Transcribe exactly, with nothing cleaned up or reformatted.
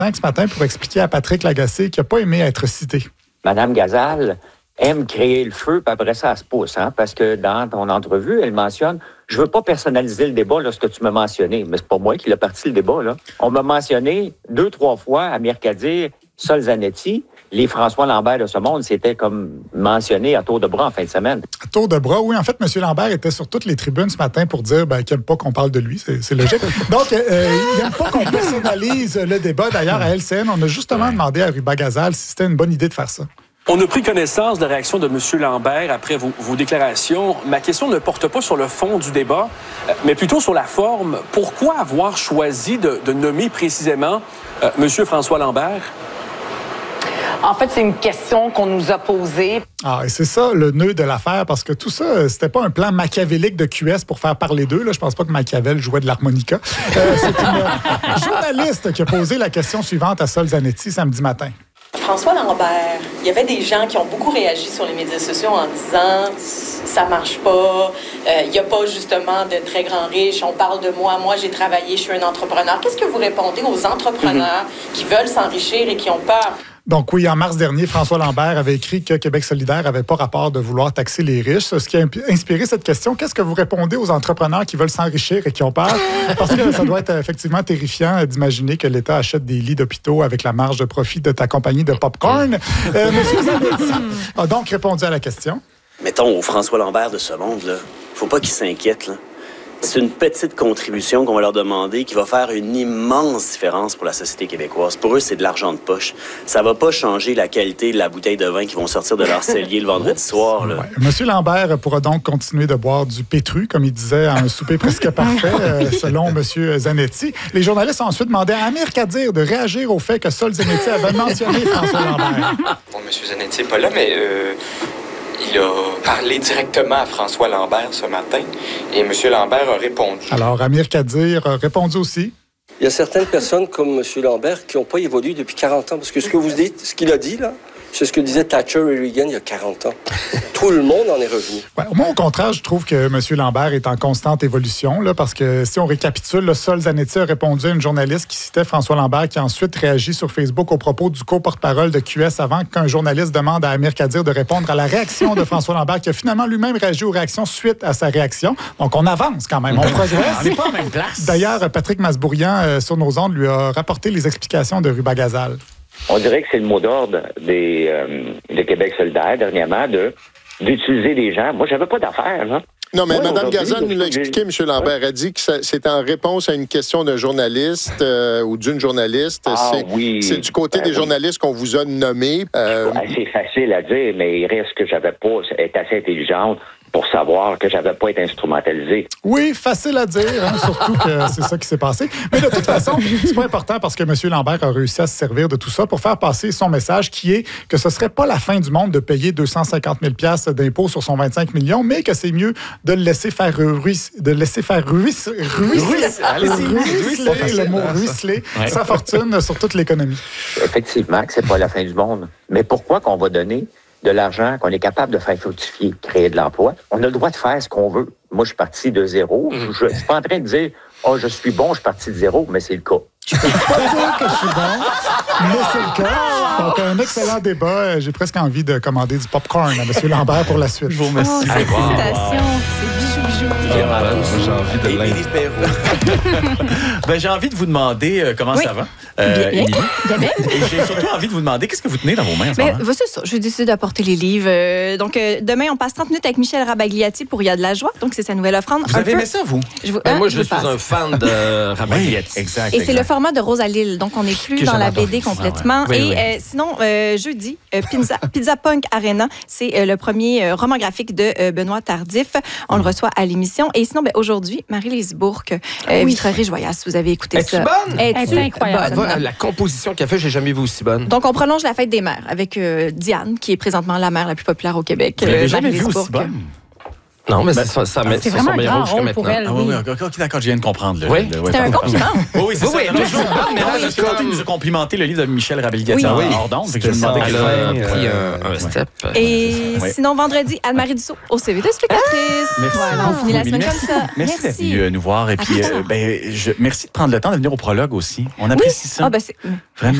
ce matin pour expliquer à Patrick Lagacé qu'il n'a pas aimé être cité. Madame Gazal aime créer le feu, puis après ça, elle se pousse, hein, parce que dans ton entrevue, elle mentionne « Je veux pas personnaliser le débat, là, ce que tu m'as mentionné. » Mais c'est pas moi qui l'ai parti le débat, là. On m'a mentionné deux, trois fois, Amir Kadir, Sol Zanetti, les François Lambert de ce monde, c'était comme mentionné à tour de bras en fin de semaine. À tour de bras, oui. En fait, M. Lambert était sur toutes les tribunes ce matin pour dire ben, qu'il n'aime pas qu'on parle de lui. C'est, c'est logique. Donc, euh, il n'aime pas qu'on personnalise le débat. D'ailleurs, à L C N, on a justement demandé à Ruba Gazal si c'était une bonne idée de faire ça. On a pris connaissance de la réaction de M. Lambert après vos, vos déclarations. Ma question ne porte pas sur le fond du débat, mais plutôt sur la forme. Pourquoi avoir choisi de, de nommer précisément euh, M. François Lambert? En fait, c'est une question qu'on nous a posée. Ah, et c'est ça le nœud de l'affaire, parce que tout ça, c'était pas un plan machiavélique de Q S pour faire parler d'eux. Là. Je pense pas que Machiavel jouait de l'harmonica. Euh, c'est une journaliste qui a posé la question suivante à Sol Zanetti samedi matin. François Lambert, il y avait des gens qui ont beaucoup réagi sur les médias sociaux en disant « ça marche pas, il euh, n'y a pas justement de très grands riches, on parle de moi, moi j'ai travaillé, je suis un entrepreneur ». Qu'est-ce que vous répondez aux entrepreneurs mm-hmm. qui veulent s'enrichir et qui ont peur? Donc oui, en mars dernier, François Lambert avait écrit que Québec solidaire n'avait pas rapport de vouloir taxer les riches. Ce qui a inspiré cette question, qu'est-ce que vous répondez aux entrepreneurs qui veulent s'enrichir et qui ont peur? Parce que ça doit être effectivement terrifiant d'imaginer que l'État achète des lits d'hôpitaux avec la marge de profit de ta compagnie de popcorn. Euh, Monsieur Zanetti a donc répondu à la question. Mettons, au François Lambert de ce monde, là, faut pas qu'il s'inquiète, là. C'est une petite contribution qu'on va leur demander qui va faire une immense différence pour la société québécoise. Pour eux, c'est de l'argent de poche. Ça va pas changer la qualité de la bouteille de vin qu'ils vont sortir de leur cellier le vendredi soir. Là. Ouais. Monsieur Lambert pourra donc continuer de boire du pétru, comme il disait, à un souper presque parfait, euh, selon Monsieur Zanetti. Les journalistes ont ensuite demandé à Amir Kadir de réagir au fait que Sol Zanetti avait mentionné François Lambert. Bon, Monsieur Zanetti n'est pas là, mais... Euh... Il a parlé directement à François Lambert ce matin et M. Lambert a répondu. Alors, Amir Kadir a répondu aussi. Il y a certaines personnes comme M. Lambert qui n'ont pas évolué depuis quarante ans. Parce que ce que vous dites, ce qu'il a dit, là, c'est ce que disaient Thatcher et Reagan il y a quarante ans. Tout le monde en est revenu. Ouais, moi, au contraire, je trouve que M. Lambert est en constante évolution, là, parce que si on récapitule, le Sol Zanetti a répondu à une journaliste qui citait François Lambert, qui a ensuite réagi sur Facebook au propos du co-porte-parole de Q S avant qu'un journaliste demande à Amir Kadir de répondre à la réaction de François Lambert, qui a finalement lui-même réagi aux réactions suite à sa réaction. Donc, on avance quand même, on progresse. On n'est pas en même place. D'ailleurs, Patrick Masbourian, euh, sur nos ondes, lui a rapporté les explications de Ruba Gazal. On dirait que c'est le mot d'ordre des, euh, de Québec solidaire, dernièrement, de, d'utiliser des gens. Moi, j'avais pas d'affaires, là. Non, mais Moi, Mme Gazal nous l'a j'ai... expliqué, M. Lambert. Elle a dit que ça, c'est en réponse à une question d'un journaliste euh, ou d'une journaliste. Ah, c'est, oui. c'est du côté ben, des oui. journalistes qu'on vous a nommés. Euh... Ouais, c'est facile à dire, mais il reste que j'avais pas été assez intelligente pour savoir que j'avais pas été instrumentalisé. Oui, facile à dire, hein, surtout que c'est ça qui s'est passé. Mais de toute façon, c'est pas important parce que M. Lambert a réussi à se servir de tout ça pour faire passer son message qui est que ce serait pas la fin du monde de payer deux cent cinquante mille dollars d'impôts sur son vingt-cinq millions, mais que c'est mieux de le laisser faire ruisseler, de laisser faire ruisseler, ruisseler, le mot ruisseler, ouais. sa fortune sur toute l'économie. Effectivement, que c'est pas la fin du monde. Mais pourquoi qu'on va donner de l'argent qu'on est capable de faire fructifier, créer de l'emploi? On a le droit de faire ce qu'on veut. Moi, je suis parti de zéro. Je ne suis pas en train de dire « Oh, je suis bon, je suis parti de zéro », mais c'est le cas. Je peux pas dire que je suis bon, mais c'est le cas. Donc, un excellent débat. J'ai presque envie de commander du popcorn à M. Lambert pour la suite. Je vous remercie. Oh, cette wow, citation, wow. C'est bijou, bijou. Ah, ben, j'ai envie de l'inviter. ben, j'ai envie de vous demander euh, comment oui. ça va. Euh, bien, bien. bien. Et j'ai surtout envie de vous demander qu'est-ce que vous tenez dans vos mains en ce ben, moment. C'est ça. J'ai décidé d'apporter les livres. Euh, donc, euh, demain, on passe trente minutes avec Michel Rabagliati pour Il y a de la joie. Donc, c'est sa nouvelle offrande. Vous un avez peu... aimé ça, vous? Je vous... Ben, hein, moi, je, je suis passe. un fan de Rabagliati. Oui, exact. Et exact. c'est le format de Rosalille. Donc, on n'est plus que dans la adoré. B D complètement. Ah ouais. oui, Et oui. euh, sinon, euh, jeudi, euh, Pizza, Pizza Punk Arena, c'est euh, le premier euh, roman graphique de euh, Benoît Tardif. On le reçoit à l'émission. Et sinon, ben, aujourd'hui, Marie-Lise Bourque, euh, oui. Vitrerie-Joyeuse, vous avez écouté Es-tu ça. bonne? Es-tu incroyable. Bonne? La composition qu'elle fait, j'ai jamais vu aussi bonne. Donc, on prolonge la fête des mères avec euh, Diane, qui est présentement la mère la plus populaire au Québec. Vous l'avez euh, jamais Marie-Lise vue aussi Bourque. bonne? Non, mais Ben, c'est ça, ça, c'est mais c'est vraiment son un meilleur grand rôle jusqu'à rôle pour maintenant. elle. Ah oui, oui. oui, ok, ok, d'accord, je viens de comprendre. Le, Oui. le- ouais, C'était un pardon, compliment. pardon. Oui, oui, c'est Oui, ça. oui, Non, mais toujours je- une bonne, mais non, là, parce que c'est tantôt, comme- il nous a complimenté le livre de Michel Rabelli-Gatti Oui. en Oui. hors d'onde, fait que je me C'était demandais ça, quel elle a film, pris euh, un, un ouais. step. Et Ouais. sinon, vendredi, Anne-Marie Dussault au C V de spectatrice. Merci. Voilà, on finit la Oui, semaine merci. comme ça. Merci d'être venu euh, nous voir. Et À puis, plus euh, tard. ben, je- merci de prendre le temps de venir au prologue aussi. On apprécie ça. Ah, ben c'est... Vraiment.